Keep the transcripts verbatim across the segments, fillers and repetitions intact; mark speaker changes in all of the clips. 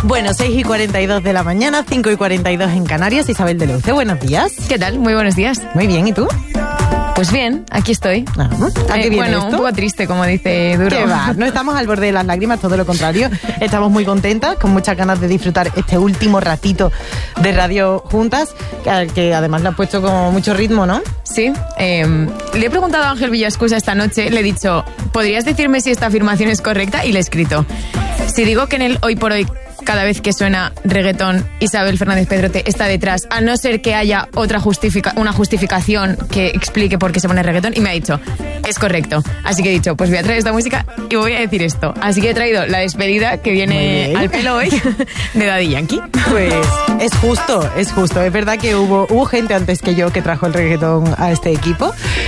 Speaker 1: Bueno, seis y cuarenta y dos de la mañana, cinco y cuarenta y dos en Canarias. Isabel de Leuce, buenos días.
Speaker 2: ¿Qué tal? Muy buenos días.
Speaker 1: Muy bien, ¿y tú?
Speaker 2: Pues bien, aquí estoy.
Speaker 1: Ah, ¿a qué
Speaker 2: eh,
Speaker 1: viene
Speaker 2: bueno,
Speaker 1: esto?
Speaker 2: un poco triste, como dice Duro.
Speaker 1: ¿Qué va? No estamos al borde de las lágrimas, todo lo contrario. Estamos muy contentas, con muchas ganas de disfrutar este último ratito de radio juntas, que, que además le ha puesto como mucho ritmo, ¿no?
Speaker 2: Sí. Eh, le he preguntado a Ángel Villascusa esta noche, le he dicho, ¿podrías decirme si esta afirmación es correcta? Y le he escrito, si digo que en el hoy por hoy, cada vez que suena reggaetón, Isabel Fernández Pedrote está detrás, a no ser que haya otra justifica una justificación que explique por qué se pone reggaetón, y me ha dicho, es correcto. Así que he dicho, pues voy a traer esta música y voy a decir esto. Así que he traído la despedida que viene al pelo hoy de Daddy Yankee.
Speaker 1: Pues es justo, es justo. Es verdad que hubo, hubo gente antes que yo que trajo el reggaetón a este equipo.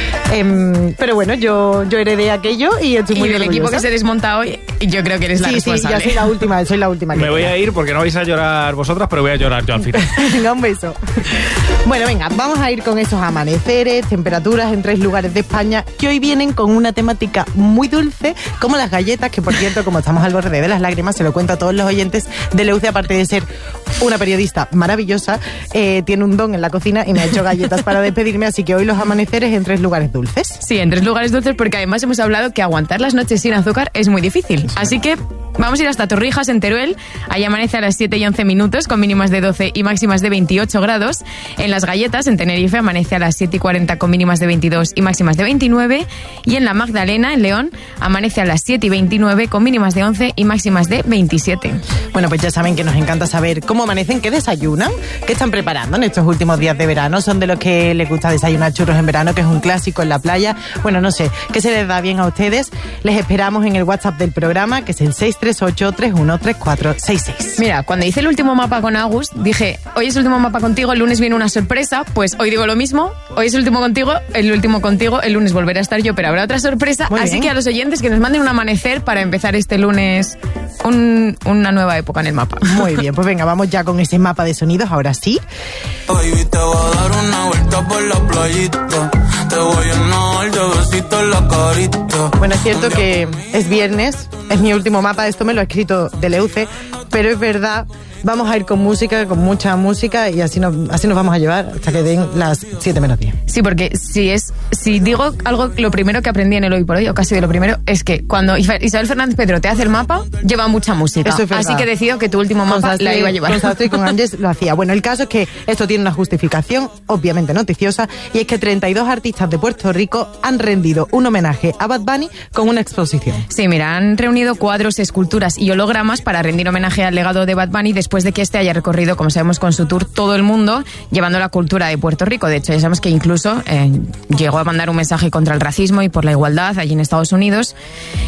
Speaker 1: Eh, pero bueno, yo, yo heredé aquello y estoy muy
Speaker 2: Y del
Speaker 1: orgullosa.
Speaker 2: equipo que se desmonta hoy, yo creo que eres la
Speaker 1: Sí, sí,
Speaker 2: responsable.
Speaker 1: ya soy la última, soy la última.
Speaker 3: Me voy a ir porque no vais a llorar vosotras, pero voy a llorar yo al final.
Speaker 1: Venga, un beso. Bueno, venga, vamos a ir con esos amaneceres, temperaturas en tres lugares de España que hoy vienen con una temática muy dulce, como las galletas, que por cierto, como estamos al borde de las lágrimas, se lo cuento a todos los oyentes de Leuce, aparte de ser una periodista maravillosa, eh, tiene un don en la cocina y me ha hecho galletas para despedirme, así que hoy los amaneceres en tres lugares dulces.
Speaker 2: Sí, en tres lugares dulces, porque además hemos hablado que aguantar las noches sin azúcar es muy difícil. Así que vamos a ir hasta Torrijas, en Teruel. Ahí amanece a las siete y once minutos, con mínimas de doce y máximas de veintiocho grados. En Las Galletas, en Tenerife, amanece a las siete y cuarenta con mínimas de veintidós y máximas de veintinueve. Y en La Magdalena, en León, amanece a las siete y veintinueve con mínimas de once y máximas de veintisiete.
Speaker 1: Bueno, pues ya saben que nos encanta saber cómo amanecen, qué desayunan, qué están preparando en estos últimos días de verano. Son de los que les gusta desayunar churros en verano, que es un clásico en la playa. Bueno, no sé, ¿qué se les da bien a ustedes? Les esperamos en el WhatsApp del programa, que es el seis tres ocho, tres uno tres cuatro seis seis.
Speaker 2: Mira, cuando hice el último mapa con Agus, dije, hoy es el último mapa contigo, el lunes viene una sorpresa, pues hoy digo lo mismo, hoy es el último contigo, el último contigo, el lunes volverá a estar yo, pero habrá otra sorpresa.
Speaker 1: Muy
Speaker 2: Así
Speaker 1: bien.
Speaker 2: que a los oyentes que nos manden un amanecer para empezar este lunes un, una nueva época en el mapa.
Speaker 1: Muy bien, pues venga, vamos ya con ese mapa de sonidos, ahora sí.
Speaker 4: Baby, te voy a dar una vuelta por la playita. Te voy a llenar de besitos en la carita.
Speaker 1: Bueno, es cierto que es viernes, es mi último mapa, esto me lo ha escrito de Leuce, pero es verdad, vamos a ir con música, con mucha música, y así nos, así nos vamos a llevar hasta que den las siete menos diez.
Speaker 2: Sí, porque si es si digo algo, lo primero que aprendí en el hoy por hoy, o casi de lo primero, es que cuando Isabel Fernández Pedro te hace el mapa, lleva mucha música.
Speaker 1: Eso es verdad.
Speaker 2: Así que decido que tu último mapa
Speaker 1: Con Sastre-
Speaker 2: la iba a llevar.
Speaker 1: Con Sastre y con Ángeles lo hacía. Bueno, el caso es que esto tiene una justificación, obviamente noticiosa, y es que treinta y dos artistas de Puerto Rico han rendido un homenaje a Bad Bunny con una exposición.
Speaker 2: Sí, mira, han reunido cuadros, esculturas y hologramas para rendir homenaje al legado de Bad Bunny después de que este haya recorrido, como sabemos, con su tour todo el mundo, llevando la cultura de Puerto Rico. De hecho, ya sabemos que incluso eh, llegó a mandar un mensaje contra el racismo y por la igualdad allí en Estados Unidos.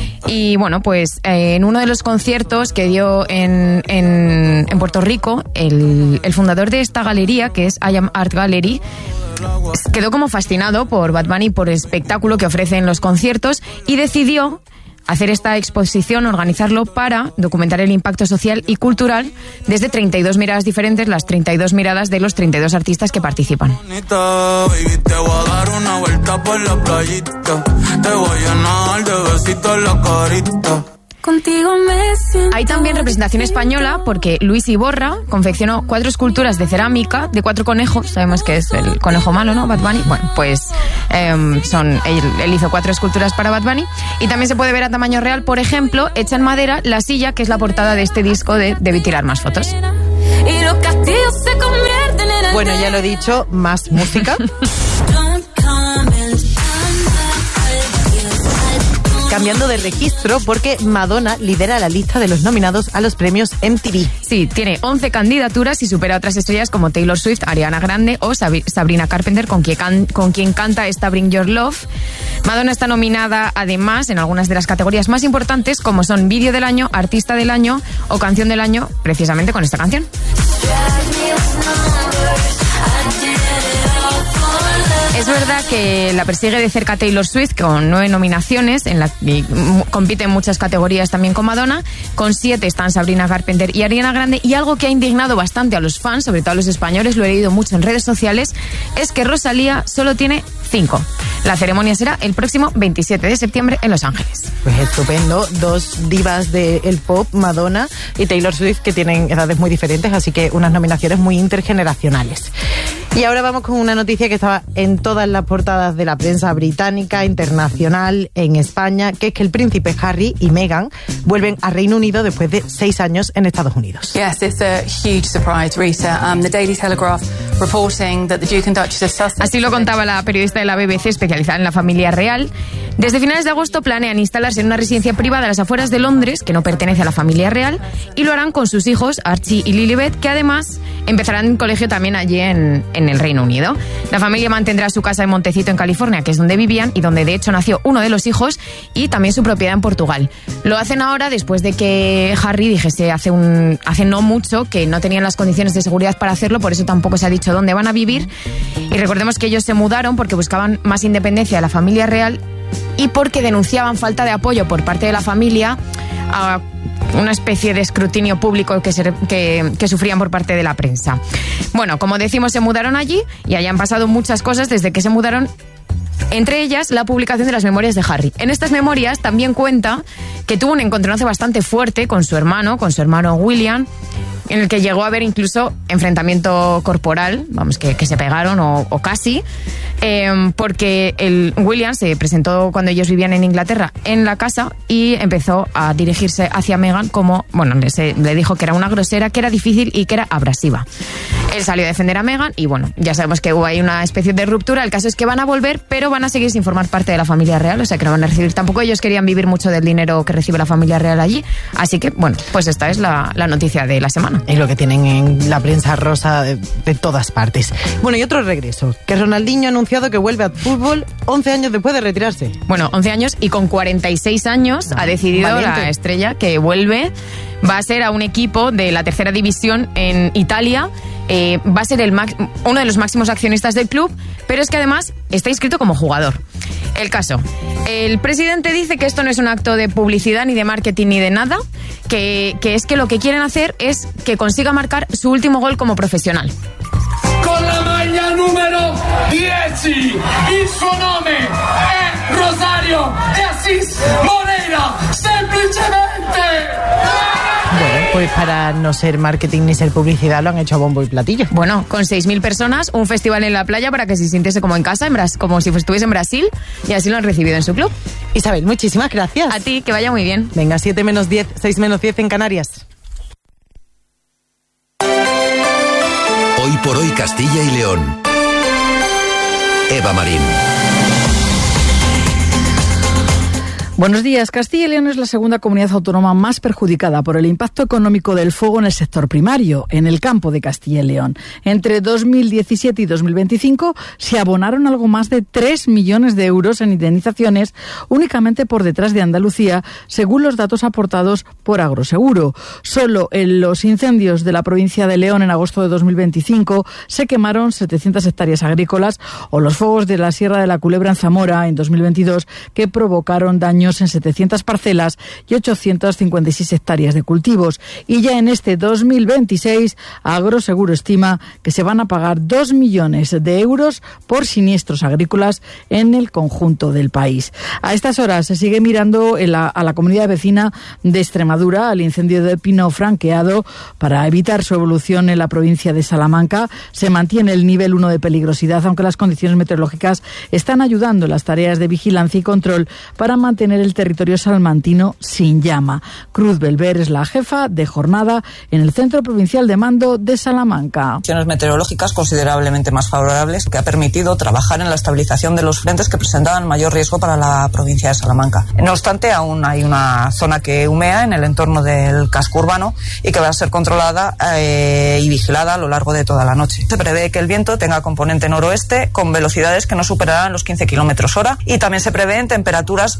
Speaker 2: Y bueno, pues eh, en uno de los conciertos que dio en, en, en Puerto Rico, el, el fundador de esta galería, que es I Am Art Gallery, quedó como fascinado por Bad Bunny, por el espectáculo que ofrece en los conciertos, y decidió hacer esta exposición, organizarlo para documentar el impacto social y cultural desde treinta y dos miradas diferentes, las treinta y dos miradas de los treinta y dos artistas que participan.
Speaker 4: Bonita, baby, te voy a dar una vuelta por la playita. Te voy a llenar de besitos en la carita.
Speaker 5: Contigo me siento.
Speaker 2: Hay también representación española porque Luis Iborra confeccionó cuatro esculturas de cerámica de cuatro conejos. Sabemos que es el conejo malo, ¿no? Bad Bunny. Bueno, pues eh, son él, él hizo cuatro esculturas para Bad Bunny. Y también se puede ver a tamaño real, por ejemplo, hecha en madera, la silla, que es la portada de este disco de Debí tirar más fotos.
Speaker 5: Y los castillos se convierten en
Speaker 1: Bueno, ya lo he dicho, más música. Cambiando de registro porque Madonna lidera la lista de los nominados a los premios M T V.
Speaker 2: Sí, tiene once candidaturas y supera a otras estrellas como Taylor Swift, Ariana Grande o Sab- Sabrina Carpenter, con quien, can- con quien canta esta Bring Your Love. Madonna está nominada además en algunas de las categorías más importantes, como son Vídeo del Año, Artista del Año o Canción del Año, precisamente con esta canción. Es verdad que la persigue de cerca Taylor Swift con nueve nominaciones, en la que compite en muchas categorías también con Madonna. Con siete están Sabrina Carpenter y Ariana Grande. Y algo que ha indignado bastante a los fans, sobre todo a los españoles, lo he leído mucho en redes sociales, es que Rosalía solo tiene cinco. La ceremonia será el próximo veintisiete de septiembre en Los Ángeles.
Speaker 1: Pues estupendo, dos divas del pop, Madonna y Taylor Swift, que tienen edades muy diferentes, así que unas nominaciones muy intergeneracionales. Y ahora vamos con una noticia que estaba en todas las portadas de la prensa británica, internacional, en España, que es que el príncipe Harry y Meghan vuelven a Reino Unido después de seis años en Estados Unidos.
Speaker 6: Yes, it's a huge surprise, Rita. Um, the Daily Telegraph reporting that the Duke and Duchess of Sussex...
Speaker 2: Así lo contaba la periodista de la B B C especializada en la familia real. Desde finales de agosto planean instalarse en una residencia privada a las afueras de Londres, que no pertenece a la familia real, y lo harán con sus hijos, Archie y Lilibet, que además empezarán un colegio también allí en, en el Reino Unido. La familia mantendrá su casa en Montecito, en California, que es donde vivían y donde de hecho nació uno de los hijos, y también su propiedad en Portugal. Lo hacen ahora después de que Harry dijese hace, un, hace no mucho que no tenían las condiciones de seguridad para hacerlo, por eso tampoco se ha dicho dónde van a vivir. Y recordemos que ellos se mudaron porque buscaban más independencia de la familia real y porque denunciaban falta de apoyo por parte de la familia a una especie de escrutinio público que, se, que, que sufrían por parte de la prensa. Bueno, como decimos, se mudaron allí y allá han pasado muchas cosas desde que se mudaron, entre ellas la publicación de las memorias de Harry. En estas memorias también cuenta que tuvo un encontronazo bastante fuerte con su hermano, con su hermano William, en el que llegó a haber incluso enfrentamiento corporal, vamos, que, que se pegaron o, o casi, eh, porque el William se presentó cuando ellos vivían en Inglaterra en la casa y empezó a dirigirse hacia Meghan como, bueno, le, le dijo que era una grosera, que era difícil y que era abrasiva. Él salió a defender a Meghan y bueno, ya sabemos que hubo ahí una especie de ruptura. El caso es que van a volver, pero van a seguir sin formar parte de la familia real, o sea que no van a recibir, tampoco ellos querían vivir mucho del dinero que recibe la familia real allí, así que bueno, pues esta es la, la noticia de la semana.
Speaker 1: Es lo que tienen en la prensa rosa de, de todas partes. Bueno, y otro regreso, que Ronaldinho ha anunciado que vuelve al fútbol once años después de retirarse.
Speaker 2: Bueno, once años y con cuarenta y seis años ha decidido Valiente. La estrella que vuelve. Va a ser a un equipo de la tercera división en Italia. Eh, va a ser el max, uno de los máximos accionistas del club, pero es que además está inscrito como jugador. El caso, el presidente dice que esto no es un acto de publicidad, ni de marketing, ni de nada, que, que es que lo que quieren hacer es que consiga marcar su último gol como profesional.
Speaker 7: Con la maglia número diez, il suo nome è Rosario de Assis Moreira, semplicemente.
Speaker 1: Bueno, pues para no ser marketing ni ser publicidad lo han hecho a bombo y platillo.
Speaker 2: Bueno, con seis mil personas, un festival en la playa para que se sintiese como en casa, en Bras- como si estuviese en Brasil, y así lo han recibido en su club.
Speaker 1: Isabel, muchísimas gracias.
Speaker 2: A ti, que vaya muy bien.
Speaker 1: Venga, siete menos diez, seis menos diez en Canarias.
Speaker 8: Hoy por hoy Castilla y León. Eva Marín.
Speaker 9: Buenos días. Castilla y León es la segunda comunidad autónoma más perjudicada por el impacto económico del fuego en el sector primario, en el campo de Castilla y León. Entre dos mil diecisiete y dos mil veinticinco se abonaron algo más de tres millones de euros en indemnizaciones, únicamente por detrás de Andalucía, según los datos aportados por Agroseguro. Solo en los incendios de la provincia de León en agosto de dos mil veinticinco se quemaron setecientas hectáreas agrícolas, o los fuegos de la Sierra de la Culebra en Zamora en dos mil veintidós, que provocaron daños en setecientas parcelas y ochocientas cincuenta y seis hectáreas de cultivos. Y ya en este dos mil veintiséis, Agroseguro estima que se van a pagar dos millones de euros por siniestros agrícolas en el conjunto del país. A estas horas se sigue mirando en la, a la comunidad vecina de Extremadura, al incendio de Pino Franqueado, para evitar su evolución en la provincia de Salamanca. Se mantiene el nivel uno de peligrosidad, aunque las condiciones meteorológicas están ayudando en las tareas de vigilancia y control para mantener el territorio salmantino sin llama. Cruz Belver es la jefa de jornada en el Centro Provincial de Mando de Salamanca.
Speaker 10: Condiciones meteorológicas considerablemente más favorables, que ha permitido trabajar en la estabilización de los frentes que presentaban mayor riesgo para la provincia de Salamanca. No obstante, aún hay una zona que humea en el entorno del casco urbano y que va a ser controlada eh, y vigilada a lo largo de toda la noche. Se prevé que el viento tenga componente noroeste con velocidades que no superarán los quince kilómetros hora, y también se prevén temperaturas considerables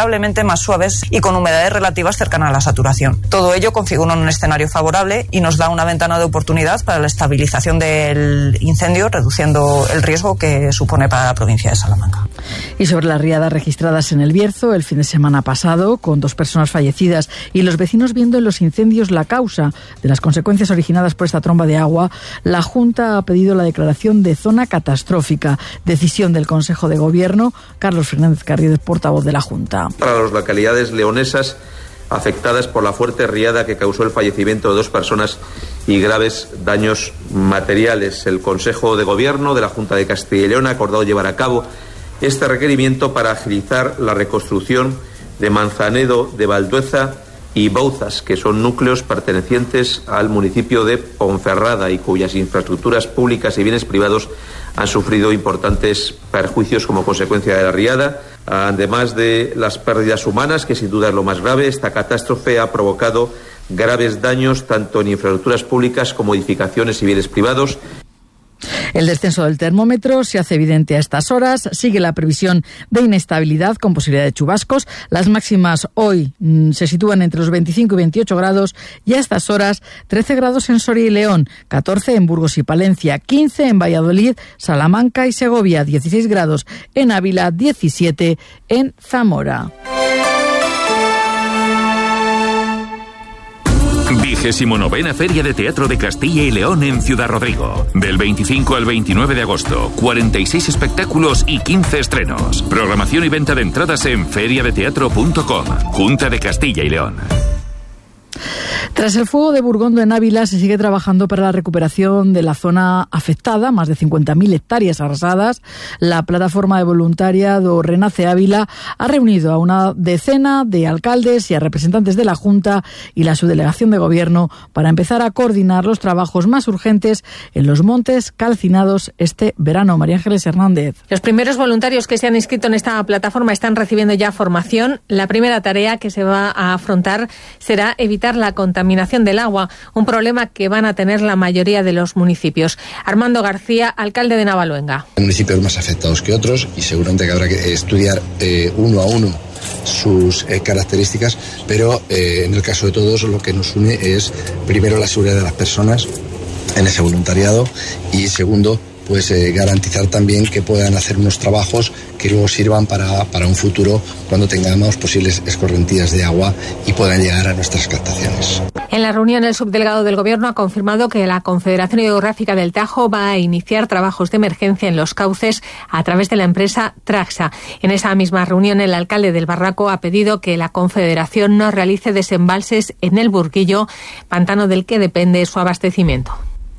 Speaker 10: notablemente más suaves y con humedades relativas cercanas a la saturación. Todo ello configura un escenario favorable y nos da una ventana de oportunidad para la estabilización del incendio, reduciendo el riesgo que supone para la provincia de Salamanca.
Speaker 9: Y sobre las riadas registradas en el Bierzo el fin de semana pasado, con dos personas fallecidas y los vecinos viendo en los incendios la causa de las consecuencias originadas por esta tromba de agua, la Junta ha pedido la declaración de zona catastrófica. Decisión del Consejo de Gobierno. Carlos Fernández Carrillo, portavoz de la Junta.
Speaker 11: Para las localidades leonesas afectadas por la fuerte riada que causó el fallecimiento de dos personas y graves daños materiales, el Consejo de Gobierno de la Junta de Castilla y León ha acordado llevar a cabo este requerimiento para agilizar la reconstrucción de Manzanedo, de Valdueza y Bouzas, que son núcleos pertenecientes al municipio de Ponferrada y cuyas infraestructuras públicas y bienes privados han sufrido importantes perjuicios como consecuencia de la riada. Además de las pérdidas humanas, que sin duda es lo más grave, esta catástrofe ha provocado graves daños tanto en infraestructuras públicas como edificaciones y bienes privados.
Speaker 9: El descenso del termómetro se hace evidente a estas horas. Sigue la previsión de inestabilidad con posibilidad de chubascos. Las máximas hoy mmm, se sitúan entre los veinticinco y veintiocho grados y a estas horas trece grados en Soria y León, catorce en Burgos y Palencia, quince en Valladolid, Salamanca y Segovia, dieciséis grados en Ávila, diecisiete en Zamora.
Speaker 12: Vigésimo novena Feria de Teatro de Castilla y León en Ciudad Rodrigo. Del veinticinco al veintinueve de agosto, cuarenta y seis espectáculos y quince estrenos. Programación y venta de entradas en feria de teatro punto com. Junta de Castilla y León.
Speaker 9: Tras el fuego de Burgondo en Ávila, se sigue trabajando para la recuperación de la zona afectada, más de cincuenta mil hectáreas arrasadas. La plataforma de voluntariado Renace Ávila ha reunido a una decena de alcaldes y a representantes de la Junta y la subdelegación de Gobierno para empezar a coordinar los trabajos más urgentes en los montes calcinados este verano. María Ángeles Hernández.
Speaker 13: Los primeros voluntarios que se han inscrito en esta plataforma están recibiendo ya formación. La primera tarea que se va a afrontar será evitar la contaminación del agua, un problema que van a tener la mayoría de los municipios. Armando García, alcalde de Navaluenga.
Speaker 14: Hay municipios más afectados que otros y seguramente que habrá que estudiar eh, uno a uno sus eh, características, pero eh, en el caso de todos lo que nos une es primero la seguridad de las personas en ese voluntariado y segundo pues eh, garantizar también que puedan hacer unos trabajos que luego sirvan para, para un futuro cuando tengamos posibles escorrentías de agua y puedan llegar a nuestras captaciones.
Speaker 13: En la reunión, el subdelegado del Gobierno ha confirmado que la Confederación Hidrográfica del Tajo va a iniciar trabajos de emergencia en los cauces a través de la empresa Traxa. En esa misma reunión, el alcalde del Barraco ha pedido que la Confederación no realice desembalses en el Burguillo, pantano del que depende su abastecimiento.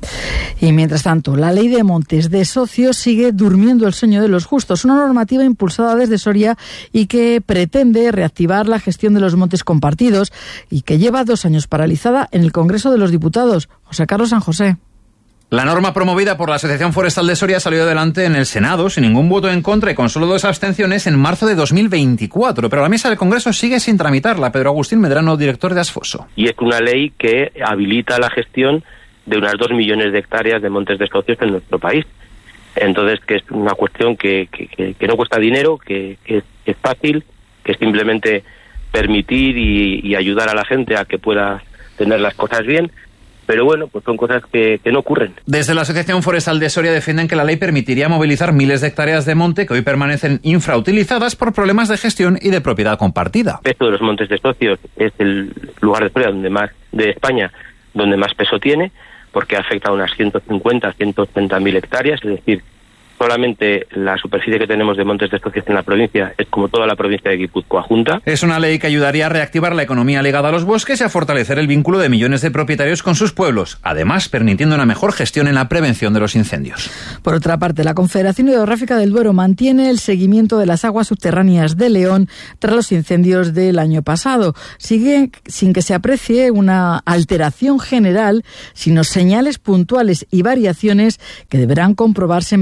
Speaker 9: Y mientras tanto, la ley de montes de socios sigue durmiendo el sueño de los justos, una normativa impulsada desde Soria y que pretende reactivar la gestión de los montes compartidos y que lleva dos años paralizada en el Congreso de los Diputados. José Carlos San José.
Speaker 15: La norma promovida por la Asociación Forestal de Soria salió adelante en el Senado sin ningún voto en contra y con solo dos abstenciones en marzo de dos mil veinticuatro, pero la mesa del Congreso sigue sin tramitarla. Pedro Agustín Medrano, director de Asfoso.
Speaker 16: Y es una ley que habilita la gestión de unas dos millones de hectáreas de montes de socios en nuestro país. Entonces, que es una cuestión que, que, que no cuesta dinero, que, que es fácil, que es simplemente permitir y, y ayudar a la gente a que pueda tener las cosas bien. Pero bueno, pues son cosas que, que no ocurren.
Speaker 15: Desde la Asociación Forestal de Soria defienden que la ley permitiría movilizar miles de hectáreas de monte que hoy permanecen infrautilizadas por problemas de gestión y de propiedad compartida.
Speaker 16: Esto de los montes de socios es el lugar de Soria donde más, de España donde más peso tiene, porque afecta a unas ciento cincuenta, ciento ochenta mil hectáreas, es decir, solamente la superficie que tenemos de montes de socios en la provincia es como toda la provincia de Guipúzcoa junta.
Speaker 15: Es una ley que ayudaría a reactivar la economía ligada a los bosques y a fortalecer el vínculo de millones de propietarios con sus pueblos, además permitiendo una mejor gestión en la prevención de los incendios.
Speaker 9: Por otra parte, la Confederación Hidrográfica del Duero mantiene el seguimiento de las aguas subterráneas de León tras los incendios del año pasado. Sigue sin que se aprecie una alteración general, sino señales puntuales y variaciones que deberán comprobarse mediante campañas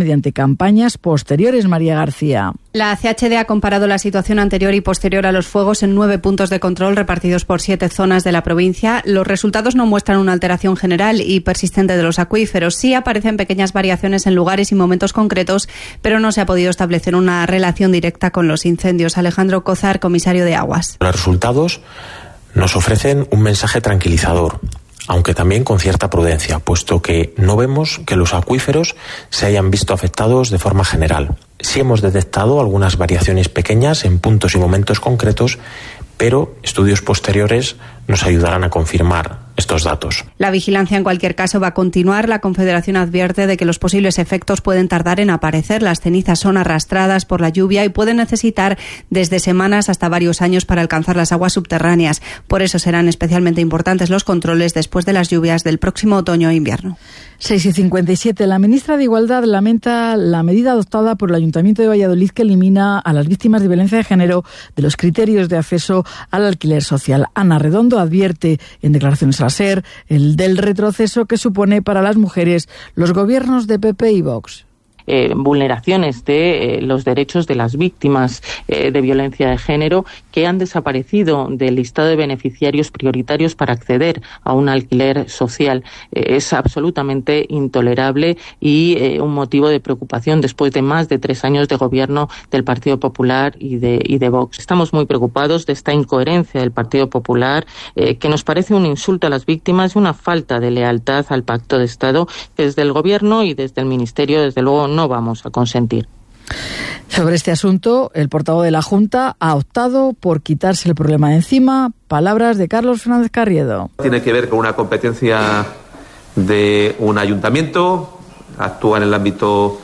Speaker 9: campañas posteriores. María García.
Speaker 17: La C H D ha comparado la situación anterior y posterior a los fuegos en nueve puntos de control repartidos por siete zonas de la provincia. Los resultados no muestran una alteración general y persistente de los acuíferos. Sí aparecen pequeñas variaciones en lugares y momentos concretos, pero no se ha podido establecer una relación directa con los incendios. Alejandro Cozar, comisario de Aguas.
Speaker 18: Los resultados nos ofrecen un mensaje tranquilizador, aunque también con cierta prudencia, puesto que no vemos que los acuíferos se hayan visto afectados de forma general. Sí hemos detectado algunas variaciones pequeñas en puntos y momentos concretos, pero estudios posteriores nos ayudarán a confirmar estos datos.
Speaker 17: La vigilancia en cualquier caso va a continuar. La Confederación advierte de que los posibles efectos pueden tardar en aparecer. Las cenizas son arrastradas por la lluvia y pueden necesitar desde semanas hasta varios años para alcanzar las aguas subterráneas. Por eso serán especialmente importantes los controles después de las lluvias del próximo otoño e invierno.
Speaker 9: seis y cincuenta y siete. La ministra de Igualdad lamenta la medida adoptada por el Ayuntamiento de Valladolid que elimina a las víctimas de violencia de género de los criterios de acceso al alquiler social. Ana Redondo advierte en declaraciones a la SER el del retroceso que supone para las mujeres los gobiernos de P P y Vox.
Speaker 19: Eh, vulneraciones de eh, los derechos de las víctimas eh, de violencia de género que han desaparecido del listado de beneficiarios prioritarios para acceder a un alquiler social. Eh, es absolutamente intolerable y eh, un motivo de preocupación después de más de tres años de gobierno del Partido Popular y de, y de Vox. Estamos muy preocupados de esta incoherencia del Partido Popular eh, que nos parece un insulto a las víctimas y una falta de lealtad al Pacto de Estado que desde el Gobierno y desde el Ministerio, desde luego, no vamos a consentir.
Speaker 9: Sobre este asunto, el portavoz de la Junta ha optado por quitarse el problema de encima. Palabras de Carlos Fernández Carriedo.
Speaker 11: Tiene que ver con una competencia de un ayuntamiento, actúa en el ámbito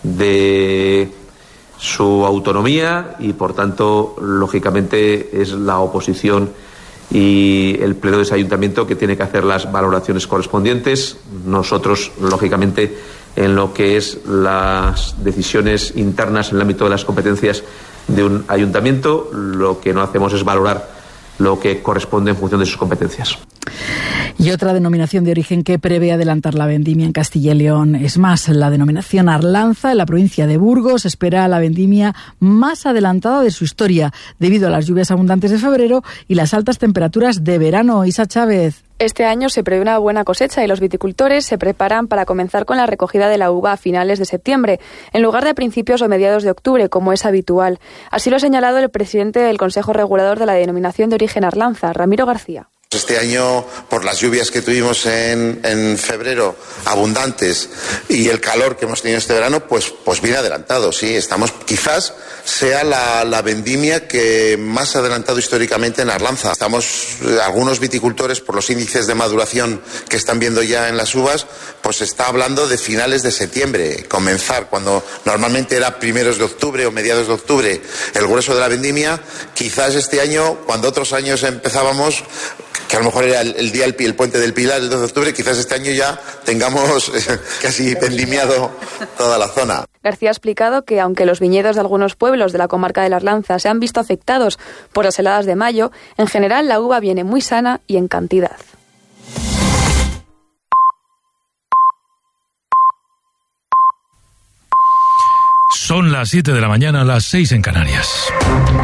Speaker 11: de su autonomía y, por tanto, lógicamente es la oposición y el pleno de ese ayuntamiento que tiene que hacer las valoraciones correspondientes. Nosotros, lógicamente, en lo que es las decisiones internas en el ámbito de las competencias de un ayuntamiento, lo que no hacemos es valorar lo que corresponde en función de sus competencias.
Speaker 9: Y otra denominación de origen que prevé adelantar la vendimia en Castilla y León es más la denominación Arlanza. En la provincia de Burgos espera la vendimia más adelantada de su historia debido a las lluvias abundantes de febrero y las altas temperaturas de verano. Isa Chávez.
Speaker 20: Este año se prevé una buena cosecha y los viticultores se preparan para comenzar con la recogida de la uva a finales de septiembre, en lugar de a principios o mediados de octubre, como es habitual. Así lo ha señalado el presidente del Consejo Regulador de la denominación de origen Arlanza, Ramiro García.
Speaker 21: Este año, por las lluvias que tuvimos en, en febrero, abundantes, y el calor que hemos tenido este verano, pues, pues bien adelantado, sí. Estamos, quizás sea la, la vendimia que más ha adelantado históricamente en Arlanza. Estamos, algunos viticultores, por los índices de maduración que están viendo ya en las uvas, pues se está hablando de finales de septiembre, comenzar, cuando normalmente era primeros de octubre o mediados de octubre el grueso de la vendimia. Quizás este año, cuando otros años empezábamos, que a lo mejor era el, el día, el, el puente del Pilar, el dos de octubre, quizás este año ya tengamos eh, casi vendimiado toda la zona.
Speaker 20: García ha explicado que aunque los viñedos de algunos pueblos de la comarca de la Arlanza se han visto afectados por las heladas de mayo, en general la uva viene muy sana y en cantidad.
Speaker 22: Son las siete de la mañana, las seis en Canarias.